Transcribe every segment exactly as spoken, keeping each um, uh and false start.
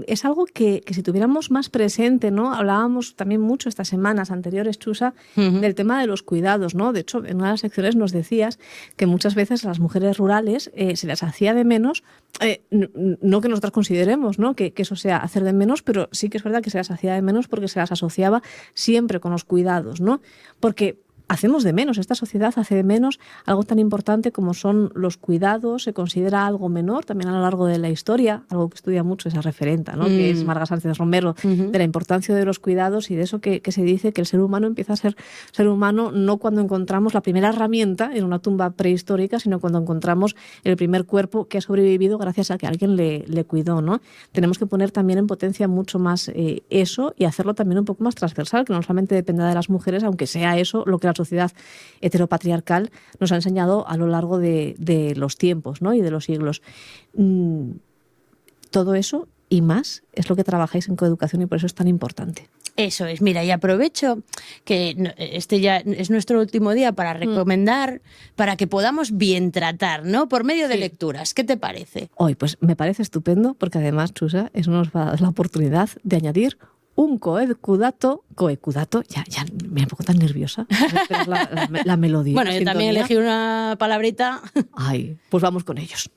es algo que, que si tuviéramos más presente, ¿no? Hablábamos también mucho estas semanas anteriores, Chusa, uh-huh. del tema de los cuidados, ¿no? De hecho, en una de las secciones nos decías que muchas veces a las mujeres rurales eh, se las hacía de menos, eh, no, no que nosotras consideremos, ¿no? Que, que eso sea hacer de menos, pero sí que es verdad que se las hacía de menos porque se las asociaba siempre con los cuidados, ¿no? Porque hacemos de menos, esta sociedad hace de menos algo tan importante como son los cuidados, se considera algo menor también a lo largo de la historia, algo que estudia mucho esa referenta, ¿no? Mm. que es Marga Sánchez Romero, uh-huh. de la importancia de los cuidados y de eso que, que se dice que el ser humano empieza a ser ser humano no cuando encontramos la primera herramienta en una tumba prehistórica, sino cuando encontramos el primer cuerpo que ha sobrevivido gracias a que alguien le, le cuidó, ¿no? Tenemos que poner también en potencia mucho más eh, eso y hacerlo también un poco más transversal, que no solamente dependa de las mujeres, aunque sea eso lo que la sociedad heteropatriarcal nos ha enseñado a lo largo de, de los tiempos, ¿no? y de los siglos. Mm, todo eso y más es lo que trabajáis en coeducación y por eso es tan importante. Eso es, mira, y aprovecho que este ya es nuestro último día para recomendar, mm. para que podamos bien tratar, ¿no? Por medio de sí. lecturas. ¿Qué te parece? Hoy, pues me parece estupendo, porque además, Chusa, eso nos va a dar la oportunidad de añadir un coecudato, coecudato, ya, ya me pongo tan nerviosa. La, la, la melodía. Bueno, yo también elegí una palabrita. Ay, pues vamos con ellos.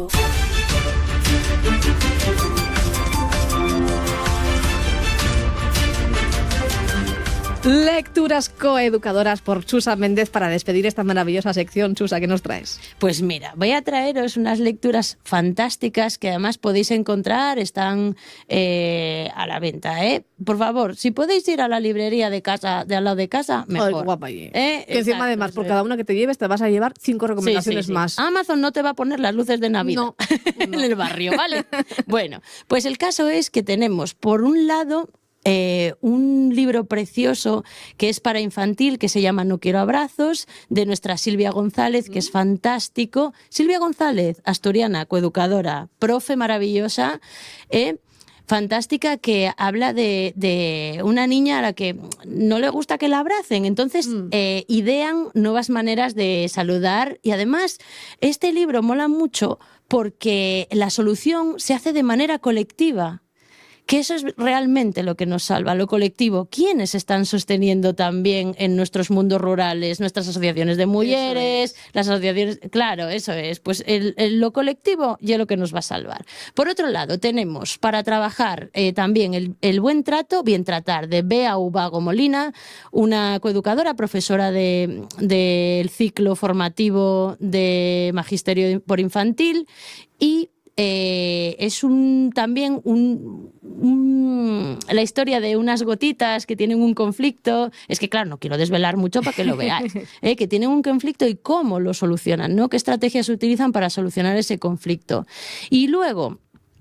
Lecturas coeducadoras por Chusa Méndez para despedir esta maravillosa sección. Chusa, ¿qué nos traes? Pues mira, voy a traeros unas lecturas fantásticas que además podéis encontrar, están eh, a la venta, ¿eh? Por favor, si podéis ir a la librería de casa, de al lado de casa, mejor. Ay, guapa, ¿eh? ¿Eh? Que encima además, por cada una que te lleves te vas a llevar cinco recomendaciones sí, sí, sí. más. Amazon no te va a poner las luces de Navidad no, en no. el barrio, ¿vale? Bueno, pues el caso es que tenemos, por un lado, Eh, un libro precioso que es para infantil que se llama No quiero abrazos, de nuestra Silvia González, que es fantástico. Silvia González, asturiana, coeducadora, profe maravillosa, eh, fantástica, que habla de, de una niña a la que no le gusta que la abracen, entonces mm. eh, idean nuevas maneras de saludar y además este libro mola mucho porque la solución se hace de manera colectiva. Que eso es realmente lo que nos salva, lo colectivo. ¿Quiénes están sosteniendo también en nuestros mundos rurales? Nuestras asociaciones de mujeres, las asociaciones... Claro, eso es. Pues el, el, lo colectivo ya es lo que nos va a salvar. Por otro lado, tenemos para trabajar eh, también el, el buen trato, bien tratar, de Bea Ubago Molina, una coeducadora, profesora del de, de ciclo formativo de Magisterio por Infantil y... Eh, es un también un, un, la historia de unas gotitas que tienen un conflicto. Es que claro, no quiero desvelar mucho para que lo veáis, eh, que tienen un conflicto y cómo lo solucionan, ¿no? Qué estrategias utilizan para solucionar ese conflicto. Y luego,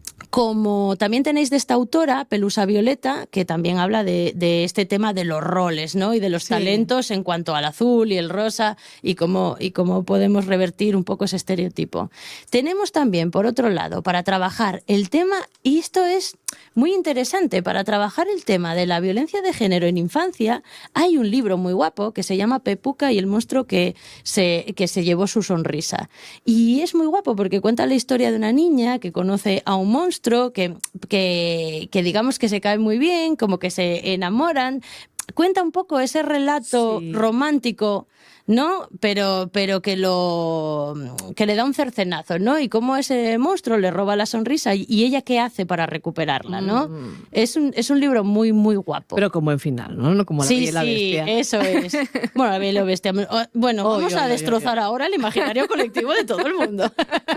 como también tenéis de esta autora, Pelusa Violeta, que también habla de, de este tema de los roles, ¿no? Y de los sí. talentos en cuanto al azul y el rosa y cómo, y cómo podemos revertir un poco ese estereotipo. Tenemos también, por otro lado, para trabajar el tema, y esto es muy interesante, para trabajar el tema de la violencia de género en infancia, hay un libro muy guapo que se llama Pepuca y el monstruo que se, que se llevó su sonrisa. Y es muy guapo porque cuenta la historia de una niña que conoce a un monstruo Que, que, que digamos que se cae muy bien, como que se enamoran. Cuenta un poco ese relato sí. romántico, ¿no? Pero, pero que lo que le da un cercenazo, ¿no? Y cómo ese monstruo le roba la sonrisa y, y ella qué hace para recuperarla, ¿no? Mm. Es un es un libro muy, muy guapo. Pero como en final, ¿no? No como La sí, Bella y la Bestia. Sí, eso es. Bueno, La Bella y la Bestia. Bueno, oh, vamos yo, a yo, destrozar yo, yo. ahora el imaginario colectivo de todo el mundo.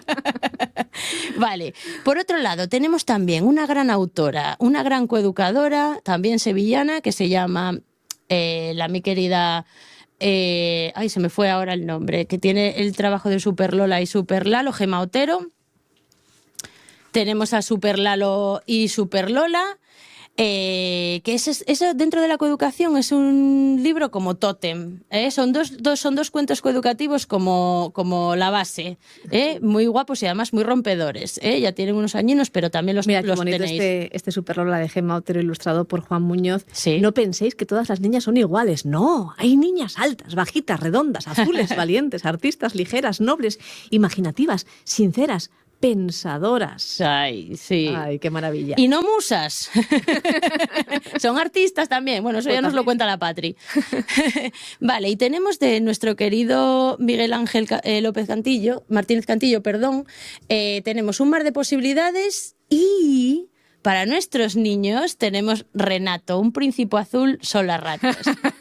Vale. Por otro lado, tenemos también una gran autora, una gran coeducadora, también sevillana, que se llama eh, la mi querida... Eh, ay, se me fue ahora el nombre, que tiene el trabajo de Super Lola y Super Lalo, Gema Otero. Tenemos a Super Lalo y Super Lola. Eh, que es, eso dentro de la coeducación es un libro como tótem, ¿eh? son, dos, dos, son dos cuentos coeducativos como, como la base, ¿eh? Muy guapos y además muy rompedores, ¿eh? Ya tienen unos añinos, pero también los, Mira, los qué bonito tenéis. Este, este Super Lola de Gema Otero ilustrado por Juan Muñoz. ¿Sí? No penséis que todas las niñas son iguales, no, hay niñas altas, bajitas, redondas, azules, valientes, artistas, ligeras, nobles, imaginativas, sinceras, pensadoras. Ay, sí. Ay, qué maravilla. Y no musas. Son artistas también. Bueno, eso ya nos lo cuenta la Patri. Vale, y tenemos de nuestro querido Miguel Ángel eh, López Cantillo, Martínez Cantillo, perdón, eh, tenemos un mar de posibilidades y... para nuestros niños tenemos Renato, un príncipe azul son las ratas.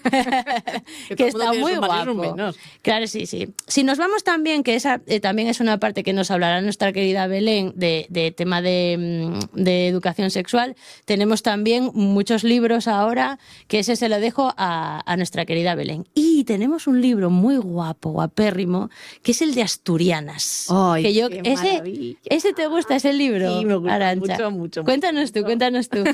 que, que está muy guapo. Claro, sí, sí. Si nos vamos también, que esa eh, también es una parte que nos hablará nuestra querida Belén de, de tema de, de educación sexual, tenemos también muchos libros ahora, que ese se lo dejo a, a nuestra querida Belén. Y tenemos un libro muy guapo, guapérrimo, que es el de Asturianas. Ay, que yo, qué ese, maravilla. ¿Ese te gusta, ese libro? Sí, me gusta Arantxa. mucho, mucho. Cuéntanos Cuéntanos tú, cuéntanos tú.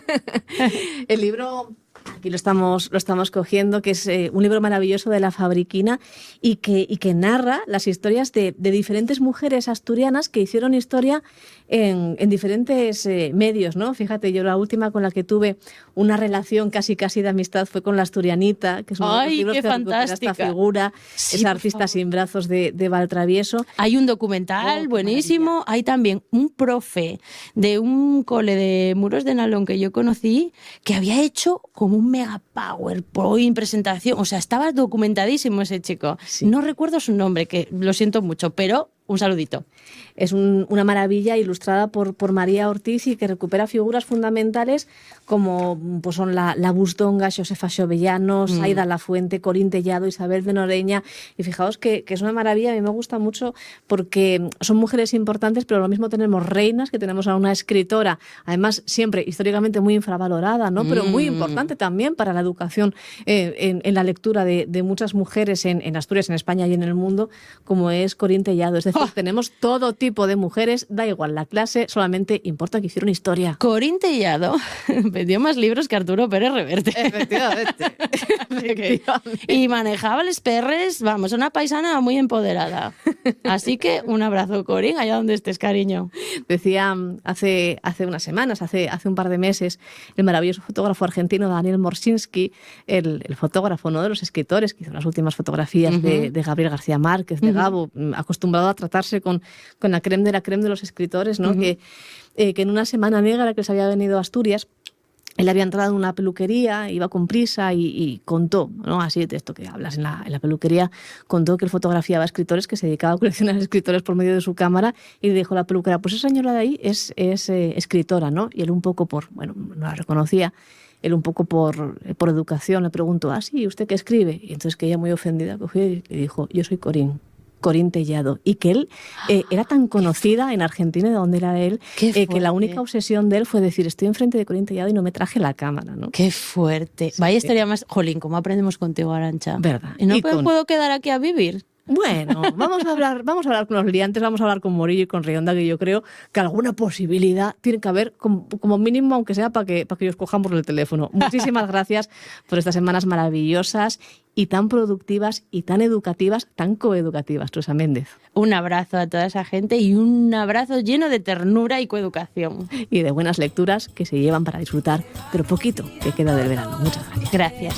El libro, aquí lo estamos, lo estamos cogiendo, que es eh, un libro maravilloso de La Fabriquina y que, y que narra las historias de, de diferentes mujeres asturianas que hicieron historia en, en diferentes eh, medios, ¿no? Fíjate, yo la última con la que tuve una relación casi casi de amistad fue con La Asturianita, que es uno de los libros que recupera esta figura, sí, esa artista sin brazos de, de Valtravieso. Hay un documental oh, buenísimo, maravilla. Hay también un profe de un cole de Muros de Nalón que yo conocí, que había hecho como un mega PowerPoint presentación, o sea, estaba documentadísimo ese chico. Sí. No recuerdo su nombre, que lo siento mucho, pero un saludito. Es un, una maravilla ilustrada por, por María Ortiz y que recupera figuras fundamentales como pues son la, la Busdonga, Josefa Xovellano, mm. Saida Lafuente, Corín Tellado, Isabel de Noreña. Y fijaos que, que es una maravilla, a mí me gusta mucho porque son mujeres importantes, pero lo mismo tenemos reinas, que tenemos a una escritora, además siempre históricamente muy infravalorada, ¿no? Pero muy importante también para la educación eh, en, en la lectura de, de muchas mujeres en, en Asturias, en España y en el mundo, como es Corín Tellado. Es decir, oh. tenemos todo tipo de mujeres, da igual la clase, solamente importa que hicieron historia. Corín Tellado vendió más libros que Arturo Pérez Reverte. Efectivamente. Efectivamente. Y manejaba los perres, vamos, una paisana muy empoderada. Así que un abrazo, Corín, allá donde estés, cariño. Decía hace, hace unas semanas, hace, hace un par de meses, el maravilloso fotógrafo argentino Daniel Morsinski, el, el fotógrafo, uno de los escritores que hizo las últimas fotografías uh-huh. de, de Gabriel García Márquez, de uh-huh. Gabo, acostumbrado a tratarse con, con la creme de la creme de los escritores, ¿no? Uh-huh. que, eh, que en una semana negra que se había venido a Asturias, él había entrado en una peluquería, iba con prisa y, y contó, ¿no? Así de esto que hablas en la, en la peluquería, contó que él fotografiaba a escritores, que se dedicaba a coleccionar escritores por medio de su cámara, y le dijo a la peluquera, pues esa señora de ahí es, es eh, escritora, ¿no? Y él un poco por, bueno, no la reconocía, él un poco por, por educación le preguntó, ah, sí, ¿usted qué escribe? Y entonces que ella muy ofendida cogió y le dijo, yo soy Corín. Corín Tellado, y que él eh, era tan conocida en Argentina, de donde era él, eh, que la única obsesión de él fue decir, estoy enfrente de Corín Tellado y no me traje la cámara, ¿no? Qué fuerte. Sí, Vaya historia más... Jolín, ¿cómo aprendemos contigo, Arantxa? ¿Verdad? ¿Y no y con... puedo quedar aquí a vivir? Bueno, vamos a hablar, vamos a hablar con los liantes, vamos a hablar con Morillo y con Rionda, que yo creo que alguna posibilidad tiene que haber, como, como mínimo, aunque sea para que, para que os cojamos el teléfono. Muchísimas gracias por estas semanas maravillosas y tan productivas y tan educativas, tan coeducativas, Trusa Méndez. Un abrazo a toda esa gente y un abrazo lleno de ternura y coeducación. Y de buenas lecturas que se llevan para disfrutar de lo poquito que queda del verano. Muchas gracias. Gracias.